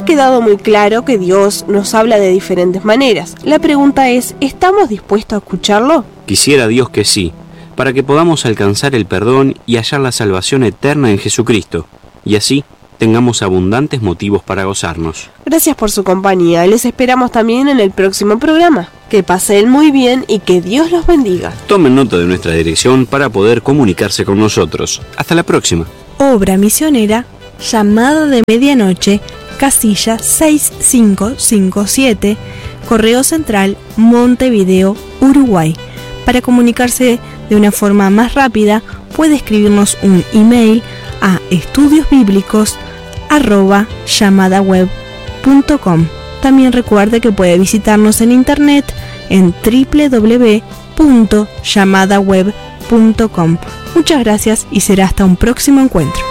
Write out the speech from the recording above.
quedado muy claro que Dios nos habla de diferentes maneras. La pregunta es, ¿estamos dispuestos a escucharlo? Quisiera Dios que sí, para que podamos alcanzar el perdón y hallar la salvación eterna en Jesucristo, y así tengamos abundantes motivos para gozarnos. Gracias por su compañía. Les esperamos también en el próximo programa. Que pasen muy bien y que Dios los bendiga. Tomen nota de nuestra dirección para poder comunicarse con nosotros. Hasta la próxima. Obra misionera, Llamada de Medianoche, casilla 6557, Correo Central, Montevideo, Uruguay. Para comunicarse de una forma más rápida, puede escribirnos un email a estudiosbiblicos@llamadaweb.com. También recuerde que puede visitarnos en internet en www.llamadaweb.com. Muchas gracias y será hasta un próximo encuentro.